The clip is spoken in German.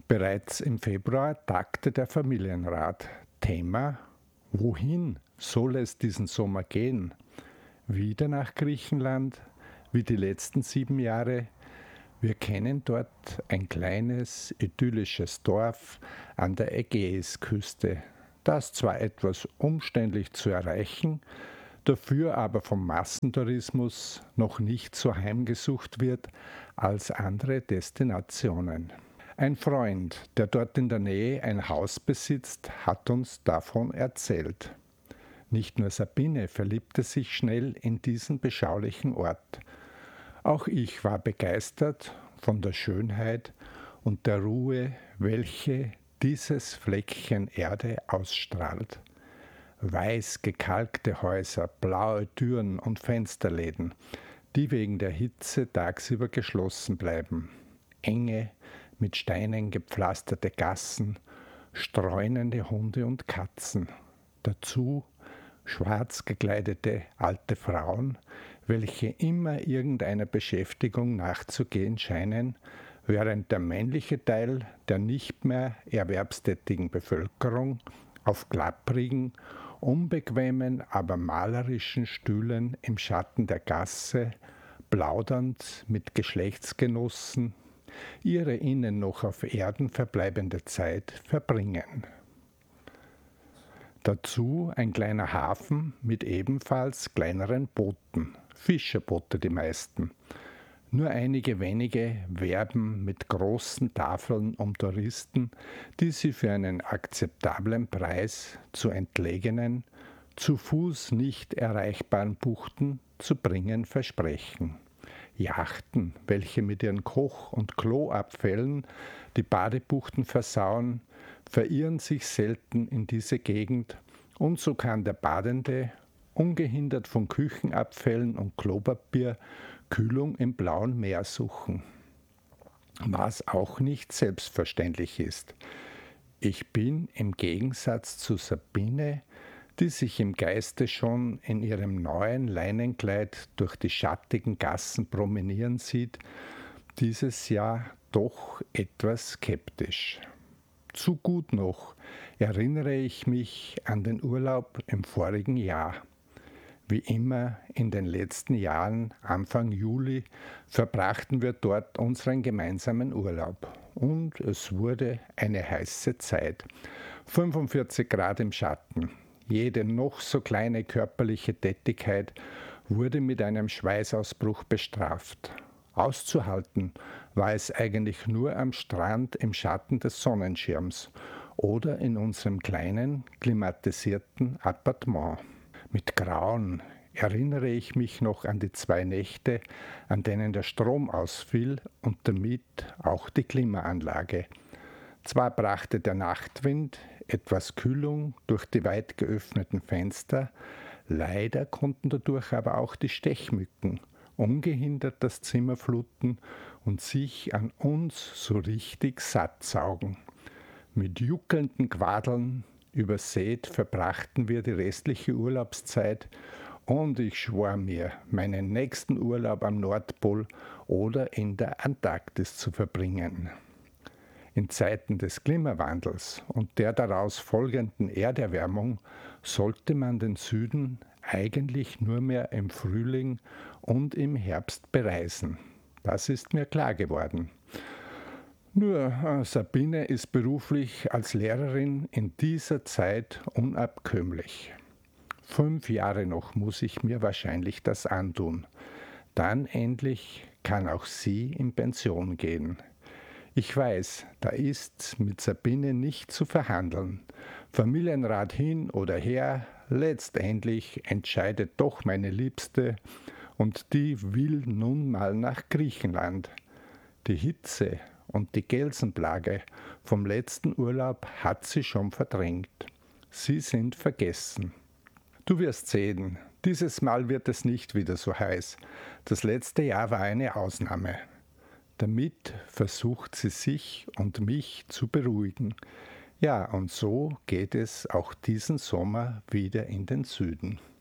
Bereits im Februar tagte der Familienrat. Thema: Wohin soll es diesen Sommer gehen? Wieder nach Griechenland, wie die letzten 7 Jahre? Wir kennen dort ein kleines, idyllisches Dorf an der Ägäisküste, das zwar etwas umständlich zu erreichen, dafür aber vom Massentourismus noch nicht so heimgesucht wird als andere Destinationen. Ein Freund, der dort in der Nähe ein Haus besitzt, hat uns davon erzählt. Nicht nur Sabine verliebte sich schnell in diesen beschaulichen Ort. Auch ich war begeistert von der Schönheit und der Ruhe, welche dieses Fleckchen Erde ausstrahlt. Weiß gekalkte Häuser, blaue Türen und Fensterläden, die wegen der Hitze tagsüber geschlossen bleiben. Enge, mit Steinen gepflasterte Gassen, streunende Hunde und Katzen. Dazu schwarz gekleidete alte Frauen, welche immer irgendeiner Beschäftigung nachzugehen scheinen, während der männliche Teil der nicht mehr erwerbstätigen Bevölkerung auf klapprigen, unbequemen, aber malerischen Stühlen im Schatten der Gasse, plaudernd mit Geschlechtsgenossen, ihre ihnen noch auf Erden verbleibende Zeit verbringen. Dazu ein kleiner Hafen mit ebenfalls kleineren Booten, Fischerboote die meisten. Nur einige wenige werben mit großen Tafeln um Touristen, die sie für einen akzeptablen Preis zu entlegenen, zu Fuß nicht erreichbaren Buchten zu bringen versprechen. Yachten, welche mit ihren Koch- und Kloabfällen die Badebuchten versauen, verirren sich selten in diese Gegend, und so kann der Badende, ungehindert von Küchenabfällen und Klopapier, Kühlung im blauen Meer suchen. Was auch nicht selbstverständlich ist. Ich bin im Gegensatz zu Sabine, die sich im Geiste schon in ihrem neuen Leinenkleid durch die schattigen Gassen promenieren sieht, dieses Jahr doch etwas skeptisch. Zu gut noch erinnere ich mich an den Urlaub im vorigen Jahr. Wie immer in den letzten Jahren, Anfang Juli, verbrachten wir dort unseren gemeinsamen Urlaub. Und es wurde eine heiße Zeit. 45 Grad im Schatten. Jede noch so kleine körperliche Tätigkeit wurde mit einem Schweißausbruch bestraft. Auszuhalten war es eigentlich nur am Strand im Schatten des Sonnenschirms oder in unserem kleinen, klimatisierten Appartement. Mit Grauen erinnere ich mich noch an die 2 Nächte, an denen der Strom ausfiel und damit auch die Klimaanlage. Zwar brachte der Nachtwind etwas Kühlung durch die weit geöffneten Fenster, leider konnten dadurch aber auch die Stechmücken ungehindert das Zimmer fluten und sich an uns so richtig satt saugen. Mit juckelnden Quadeln übersät verbrachten wir die restliche Urlaubszeit und ich schwor mir, meinen nächsten Urlaub am Nordpol oder in der Antarktis zu verbringen. In Zeiten des Klimawandels und der daraus folgenden Erderwärmung sollte man den Süden eigentlich nur mehr im Frühling und im Herbst bereisen. Das ist mir klar geworden. Nur Sabine ist beruflich als Lehrerin in dieser Zeit unabkömmlich. 5 Jahre noch muss ich mir wahrscheinlich das antun. Dann endlich kann auch sie in Pension gehen. Ich weiß, da ist mit Sabine nicht zu verhandeln. Familienrat hin oder her, letztendlich entscheidet doch meine Liebste und die will nun mal nach Griechenland. Die Hitze und die Gelsenplage vom letzten Urlaub hat sie schon verdrängt. Sie sind vergessen. Du wirst sehen, dieses Mal wird es nicht wieder so heiß. Das letzte Jahr war eine Ausnahme. Damit versucht sie sich und mich zu beruhigen. Ja, und so geht es auch diesen Sommer wieder in den Süden.